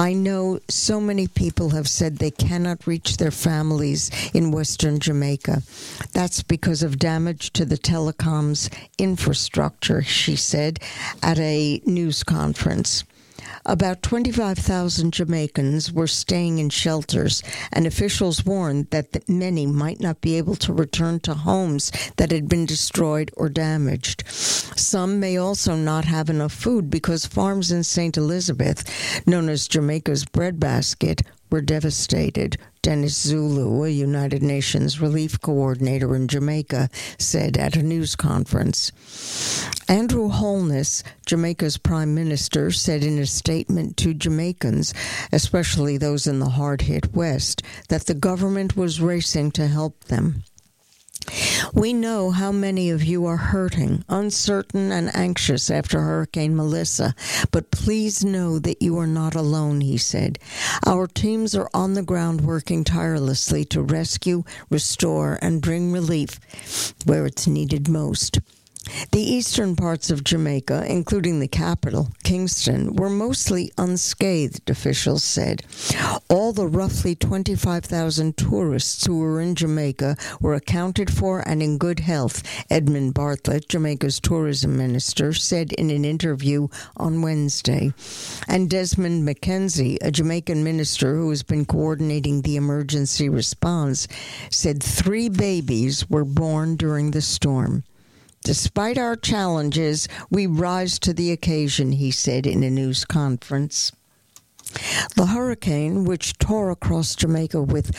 I know so many people have said they cannot reach their families in Western Jamaica. That's because of damage to the telecom's infrastructure, she said at a news conference. About 25,000 Jamaicans were staying in shelters, and officials warned that many might not be able to return to homes that had been destroyed or damaged. Some may also not have enough food because farms in St. Elizabeth, known as Jamaica's breadbasket, were devastated. Dennis Zulu, a United Nations relief coordinator in Jamaica, said at a news conference. Andrew Holness, Jamaica's prime minister, said in a statement to Jamaicans, especially those in the hard-hit West, that the government was racing to help them. We know how many of you are hurting, uncertain, and anxious after Hurricane Melissa, but please know that you are not alone, he said. Our teams are on the ground working tirelessly to rescue, restore, and bring relief where it's needed most. The eastern parts of Jamaica, including the capital, Kingston, were mostly unscathed, officials said. All the roughly 25,000 tourists who were in Jamaica were accounted for and in good health, Edmund Bartlett, Jamaica's tourism minister, said in an interview on Wednesday. And Desmond McKenzie, a Jamaican minister who has been coordinating the emergency response, said 3 babies were born during the storm. Despite our challenges, we rise to the occasion, he said in a news conference. The hurricane, which tore across Jamaica with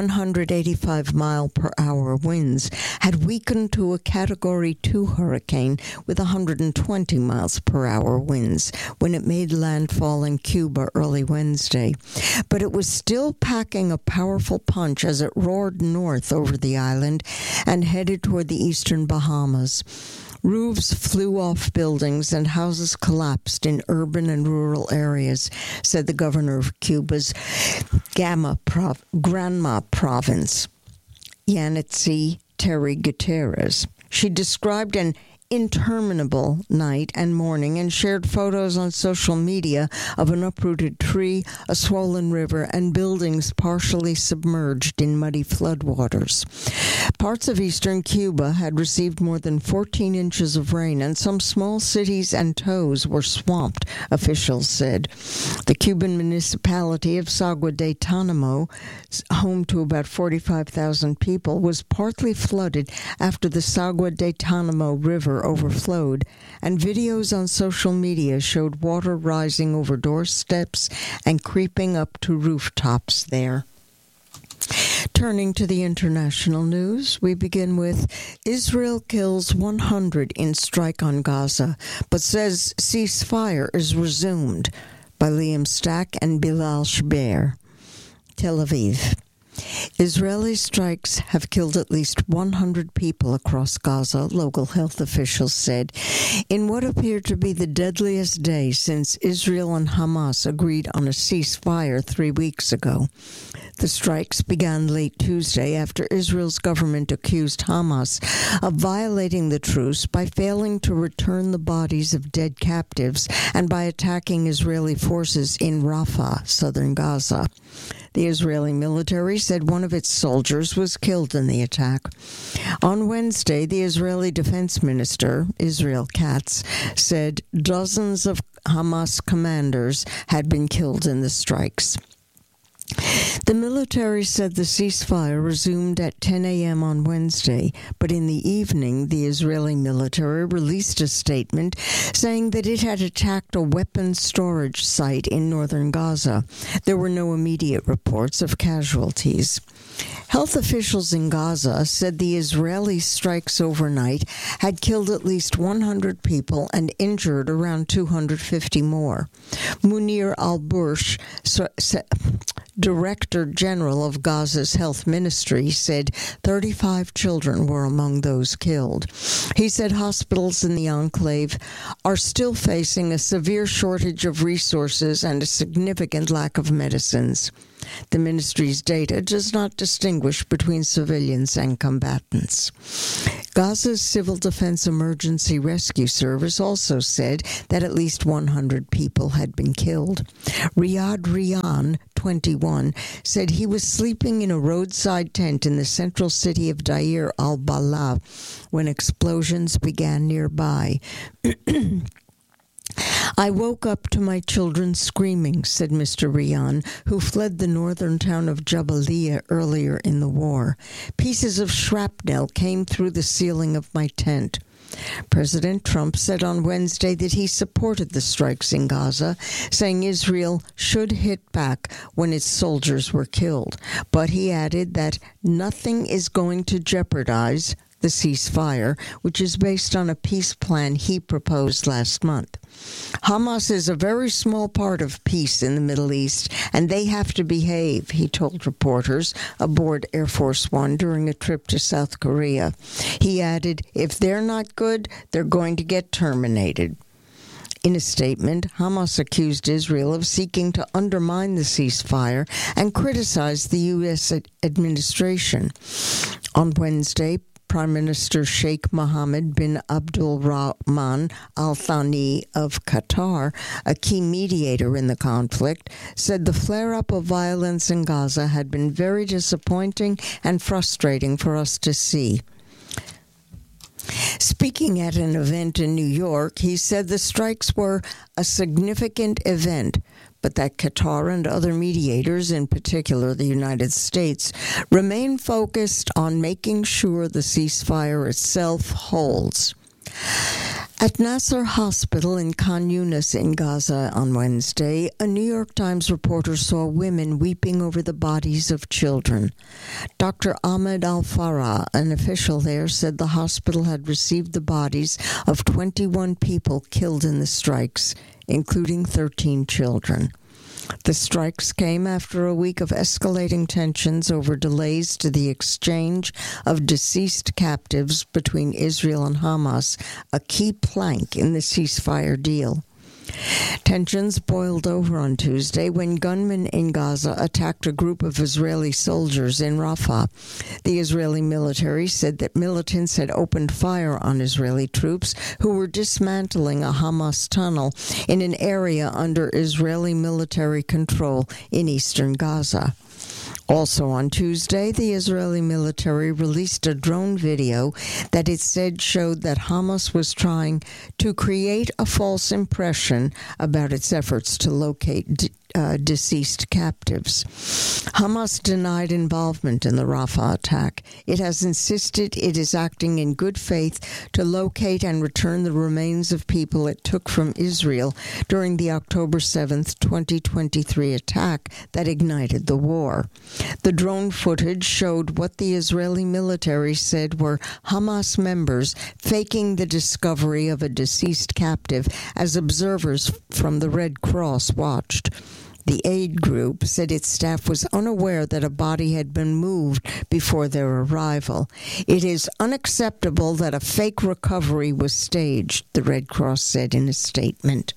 185-mile-per-hour winds, had weakened to a Category 2 hurricane with 120 miles per hour winds when it made landfall in Cuba early Wednesday. But it was still packing a powerful punch as it roared north over the island and headed toward the eastern Bahamas. Roofs flew off buildings and houses collapsed in urban and rural areas, said the governor of Cuba's Granma province, Yanitzi Terry Gutierrez. She described an interminable night and morning and shared photos on social media of an uprooted tree, a swollen river, and buildings partially submerged in muddy floodwaters. Parts of eastern Cuba had received more than 14 inches of rain, and some small cities and towns were swamped, officials said. The Cuban municipality of Sagua de Tanamo, home to about 45,000 people, was partly flooded after the Sagua de Tanamo River overflowed, and videos on social media showed water rising over doorsteps and creeping up to rooftops there. Turning to the international news, we begin with Israel kills 100 in strike on Gaza, but says ceasefire is resumed, by Liam Stack and Bilal Shbeir. Tel Aviv. Israeli strikes have killed at least 100 people across Gaza, local health officials said, in what appeared to be the deadliest day since Israel and Hamas agreed on a ceasefire 3 weeks ago. The strikes began late Tuesday after Israel's government accused Hamas of violating the truce by failing to return the bodies of dead captives and by attacking Israeli forces in Rafah, southern Gaza. The Israeli military said one of its soldiers was killed in the attack. On Wednesday, the Israeli defense minister, Israel Katz, said dozens of Hamas commanders had been killed in the strikes. The military said the ceasefire resumed at 10 a.m. on Wednesday, but in the evening, the Israeli military released a statement saying that it had attacked a weapons storage site in northern Gaza. There were no immediate reports of casualties. Health officials in Gaza said the Israeli strikes overnight had killed at least 100 people and injured around 250 more. Munir al-Bursh, Director General of Gaza's Health Ministry said 35 children were among those killed. He said hospitals in the enclave are still facing a severe shortage of resources and a significant lack of medicines. The ministry's data does not distinguish between civilians and combatants. Gaza's Civil Defense Emergency Rescue Service also said that at least 100 people had been killed. Riyad Rian, 21, said he was sleeping in a roadside tent in the central city of Deir al-Balah when explosions began nearby. I woke up to my children screaming, said Mr. Rian, who fled the northern town of Jabalia earlier in the war. Pieces of shrapnel came through the ceiling of my tent. President Trump said on Wednesday that he supported the strikes in Gaza, saying Israel should hit back when its soldiers were killed. But he added that nothing is going to jeopardize the ceasefire, which is based on a peace plan he proposed last month. Hamas is a very small part of peace in the Middle East, and they have to behave, he told reporters aboard Air Force One during a trip to South Korea. He added, if they're not good, they're going to get terminated. In a statement, Hamas accused Israel of seeking to undermine the ceasefire and criticized the U.S. administration. On Wednesday, Prime Minister Sheikh Mohammed bin Abdul Rahman Al Thani of Qatar, a key mediator in the conflict, said the flare-up of violence in Gaza had been very disappointing and frustrating for us to see. Speaking at an event in New York, he said the strikes were a significant event, but that Qatar and other mediators, in particular the United States, remain focused on making sure the ceasefire itself holds. At Nasser Hospital in Khan Yunis in Gaza on Wednesday, a New York Times reporter saw women weeping over the bodies of children. Dr. Ahmed Al-Farah, an official there, said the hospital had received the bodies of 21 people killed in the strikes, including 13 children. The strikes came after a week of escalating tensions over delays to the exchange of deceased captives between Israel and Hamas, a key plank in the ceasefire deal. Tensions boiled over on Tuesday when gunmen in Gaza attacked a group of Israeli soldiers in Rafah. The Israeli military said that militants had opened fire on Israeli troops who were dismantling a Hamas tunnel in an area under Israeli military control in eastern Gaza. Also on Tuesday, the Israeli military released a drone video that it said showed that Hamas was trying to create a false impression about its efforts to locate deceased captives. Hamas denied involvement in the Rafah attack. It has insisted it is acting in good faith to locate and return the remains of people it took from Israel during the October 7th, 2023 attack that ignited the war. The drone footage showed what the Israeli military said were Hamas members faking the discovery of a deceased captive as observers from the Red Cross watched. The aid group said its staff was unaware that a body had been moved before their arrival. It is unacceptable that a fake recovery was staged, the Red Cross said in a statement.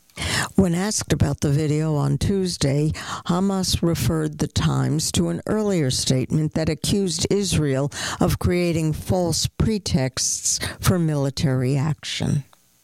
When asked about the video on Tuesday, Hamas referred the Times to an earlier statement that accused Israel of creating false pretexts for military action.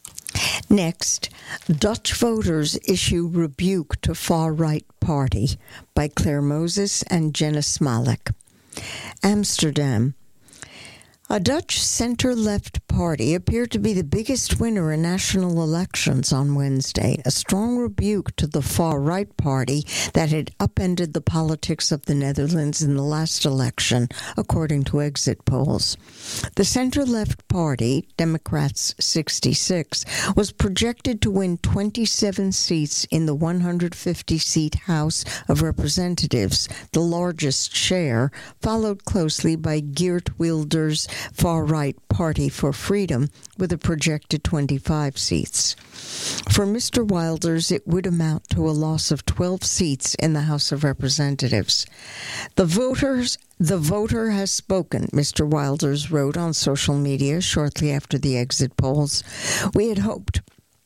Next, Dutch voters issue rebuke to far-right party by Claire Moses and Jenna Smalek. Amsterdam. A Dutch center-left party appeared to be the biggest winner in national elections on Wednesday, a strong rebuke to the far-right party that had upended the politics of the Netherlands in the last election, according to exit polls. The center-left party, Democrats 66, was projected to win 27 seats in the 150-seat House of Representatives, the largest share, followed closely by Geert Wilders' far-right Party for freedom with a projected 25 seats. For Mr. Wilders, it would amount to a loss of 12 seats in the House of Representatives. The voter has spoken, Mr. Wilders wrote on social media shortly after the exit polls. We had hoped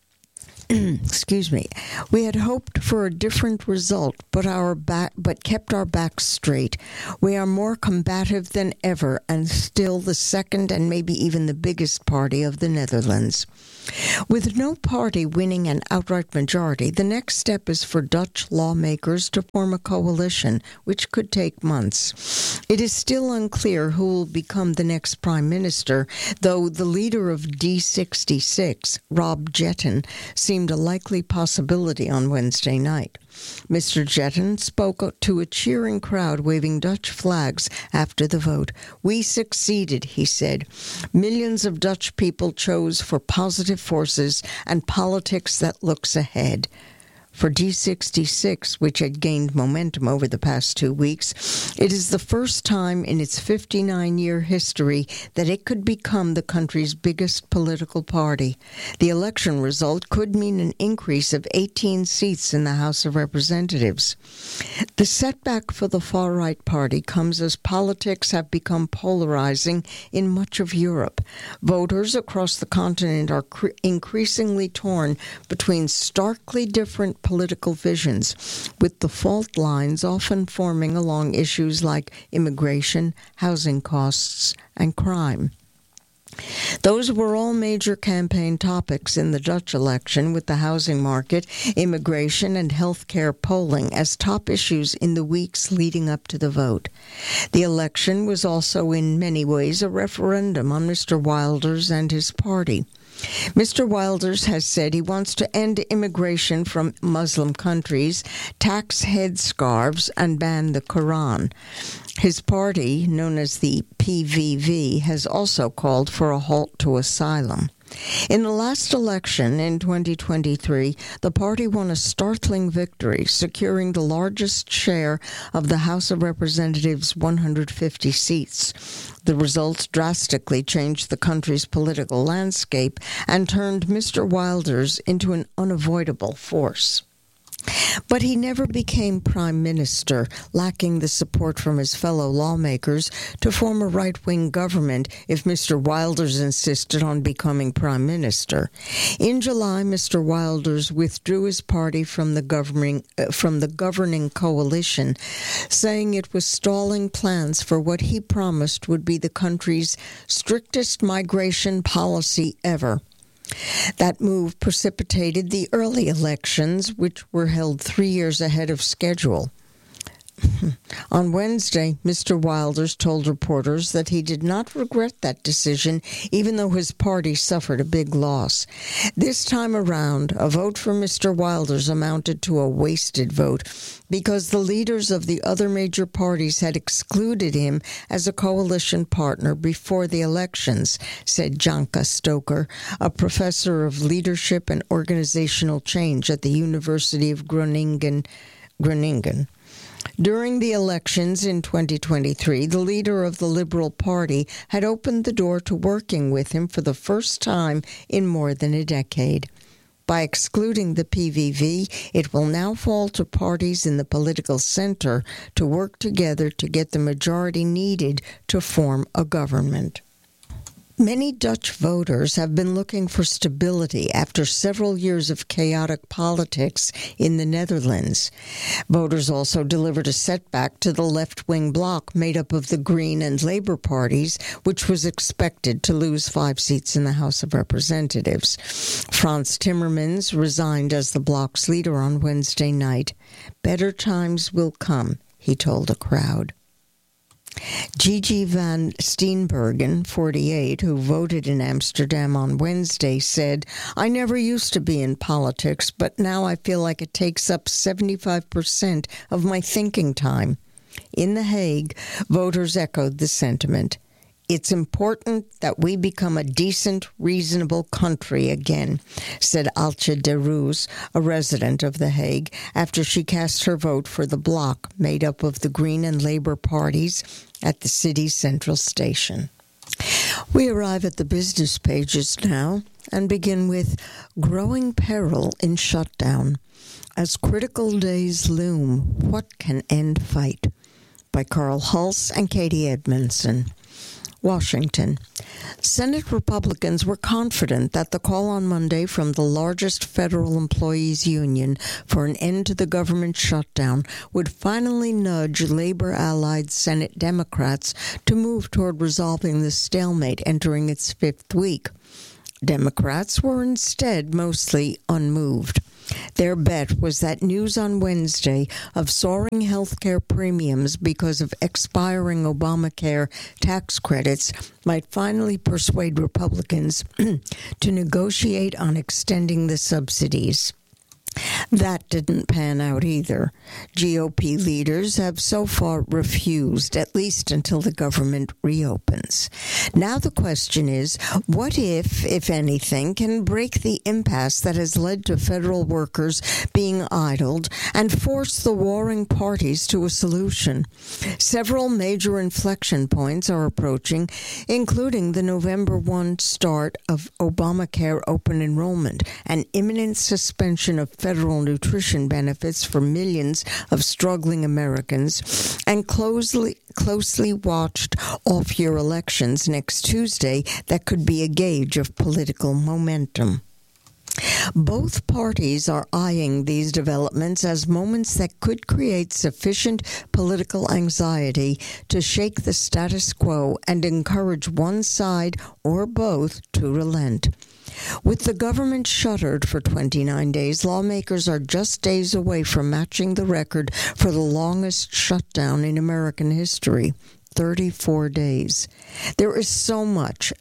we had hoped for a different result, but kept our backs straight. We are more combative than ever and still the second and maybe even the biggest party of the Netherlands. With no party winning an outright majority, the next step is for Dutch lawmakers to form a coalition, which could take months. It is still unclear who will become the next prime minister, though the leader of D66, Rob Jetten, seemed a likely possibility on Wednesday night. Mr. Jetten spoke to a cheering crowd waving Dutch flags after the vote. "We succeeded," he said. "Millions of Dutch people chose for positive forces and politics that looks ahead." For D66, which had gained momentum over the past 2 weeks, it is the first time in its 59-year history that it could become the country's biggest political party. The election result could mean an increase of 18 seats in the House of Representatives. The setback for the far-right party comes as politics have become polarizing in much of Europe. Voters across the continent are increasingly torn between starkly different political visions, with the fault lines often forming along issues like immigration, housing costs, and crime. Those were all major campaign topics in the Dutch election, with the housing market, immigration, and health care polling as top issues in the weeks leading up to the vote. The election was also in many ways a referendum on Mr. Wilders and his party. Mr. Wilders has said he wants to end immigration from Muslim countries, tax headscarves, and ban the Quran. His party, known as the PVV, has also called for a halt to asylum. In the last election in 2023, the party won a startling victory, securing the largest share of the House of Representatives' 150 seats. The results drastically changed the country's political landscape and turned Mr. Wilders into an unavoidable force. But he never became prime minister, lacking the support from his fellow lawmakers to form a right-wing government if Mr. Wilders insisted on becoming prime minister. In July, Mr. Wilders withdrew his party from the governing coalition, saying it was stalling plans for what he promised would be the country's strictest migration policy ever. That move precipitated the early elections, which were held 3 years ahead of schedule. On Wednesday, Mr. Wilders told reporters that he did not regret that decision, even though his party suffered a big loss. This time around, a vote for Mr. Wilders amounted to a wasted vote because the leaders of the other major parties had excluded him as a coalition partner before the elections, said Janka Stoker, a professor of leadership and organizational change at the University of Groningen. During the elections in 2023, the leader of the Liberal Party had opened the door to working with him for the first time in more than a decade. By excluding the PVV, it will now fall to parties in the political center to work together to get the majority needed to form a government. Many Dutch voters have been looking for stability after several years of chaotic politics in the Netherlands. Voters also delivered a setback to the left-wing bloc made up of the Green and Labour parties, which was expected to lose 5 seats in the House of Representatives. Frans Timmermans resigned as the bloc's leader on Wednesday night. "Better times will come," he told a crowd. Gigi van Steenbergen, 48, who voted in Amsterdam on Wednesday, said, "I never used to be in politics, but now I feel like it takes up 75% of my thinking time." In The Hague, voters echoed the sentiment. "It's important that we become a decent, reasonable country again," said Altje de Roos, a resident of The Hague, after she cast her vote for the bloc made up of the Green and Labour parties at the city's central station. We arrive at the business pages now and begin with Growing Peril in Shutdown. As critical days loom, what can end fight? By Carl Hulse and Katie Edmondson. Washington. Senate Republicans were confident that the call on Monday from the largest federal employees union for an end to the government shutdown would finally nudge labor-allied Senate Democrats to move toward resolving the stalemate entering its fifth week. Democrats were instead mostly unmoved. Their bet was that news on Wednesday of soaring health care premiums because of expiring Obamacare tax credits might finally persuade Republicans to negotiate on extending the subsidies. That didn't pan out either. GOP leaders have so far refused, at least until the government reopens. Now the question is, what if anything, can break the impasse that has led to federal workers being idled and force the warring parties to a solution? Several major inflection points are approaching, including the November 1 start of Obamacare open enrollment, an imminent suspension of federal nutrition benefits for millions of struggling Americans, and closely watched off-year elections next Tuesday that could be a gauge of political momentum. Both parties are eyeing these developments as moments that could create sufficient political anxiety to shake the status quo and encourage one side or both to relent. With the government shuttered for 29 days, lawmakers are just days away from matching the record for the longest shutdown in American history. 34 days. There is so much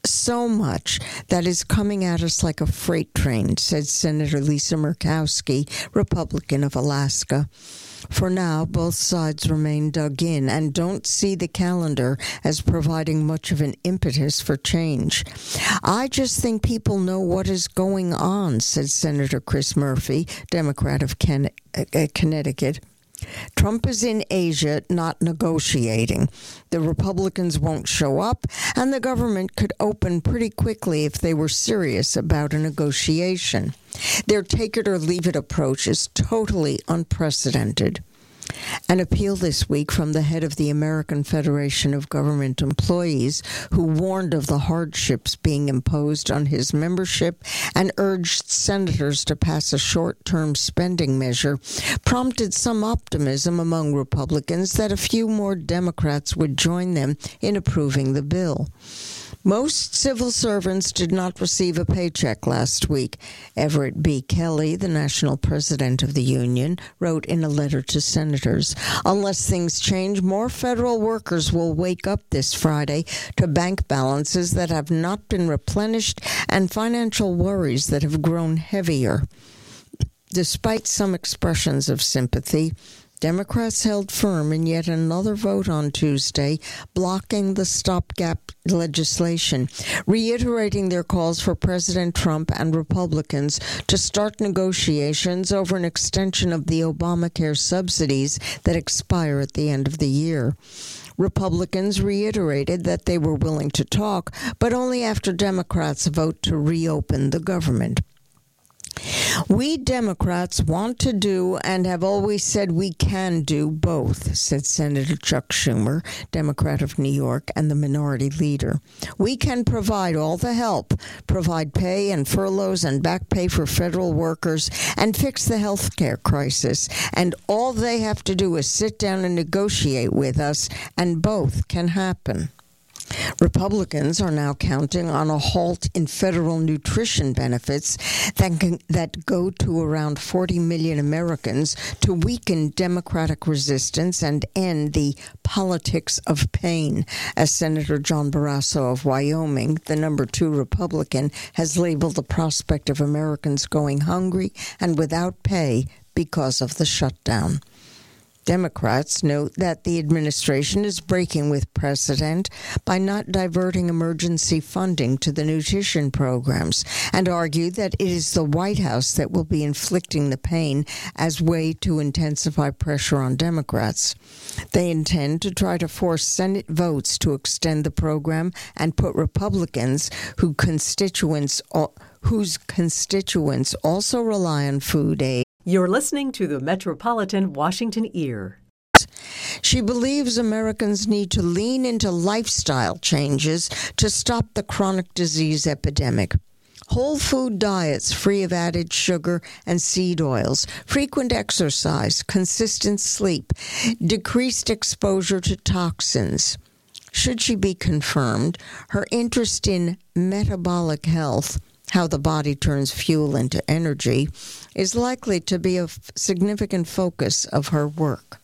that is coming at us like a freight train, said Senator Lisa Murkowski, Republican of Alaska. For now, both sides remain dug in and don't see the calendar as providing much of an impetus for change. I just think people know what is going on, said Senator Chris Murphy, Democrat of Connecticut. Trump is in Asia, not negotiating. The Republicans won't show up, and the government could open pretty quickly if they were serious about a negotiation. Their take-it-or-leave-it approach is totally unprecedented. An appeal this week from the head of the American Federation of Government Employees, who warned of the hardships being imposed on his membership and urged senators to pass a short-term spending measure, prompted some optimism among Republicans that a few more Democrats would join them in approving the bill. Most civil servants did not receive a paycheck last week. Everett B. Kelly, the national president of the union, wrote in a letter to senators, "Unless things change, more federal workers will wake up this Friday to bank balances that have not been replenished and financial worries that have grown heavier." Despite some expressions of sympathy, Democrats held firm in yet another vote on Tuesday, blocking the stopgap legislation, reiterating their calls for President Trump and Republicans to start negotiations over an extension of the Obamacare subsidies that expire at the end of the year. Republicans reiterated that they were willing to talk, but only after Democrats vote to reopen the government. "We Democrats want to do and have always said we can do both," said Senator Chuck Schumer, Democrat of New York and the minority leader. "We can provide all the help, provide pay and furloughs and back pay for federal workers, and fix the health care crisis. And all they have to do is sit down and negotiate with us, and both can happen." Republicans are now counting on a halt in federal nutrition benefits that go to around 40 million Americans to weaken Democratic resistance and end the politics of pain, as Senator John Barrasso of Wyoming, the number 2 Republican, has labeled the prospect of Americans going hungry and without pay because of the shutdown. Democrats note that the administration is breaking with precedent by not diverting emergency funding to the nutrition programs and argue that it is the White House that will be inflicting the pain as way to intensify pressure on Democrats. They intend to try to force Senate votes to extend the program and put Republicans whose constituents also rely on food aid. You're listening to the Metropolitan Washington Ear. She believes Americans need to lean into lifestyle changes to stop the chronic disease epidemic. Whole food diets free of added sugar and seed oils, frequent exercise, consistent sleep, decreased exposure to toxins. Should she be confirmed, her interest in metabolic health, how the body turns fuel into energy, is likely to be a significant focus of her work.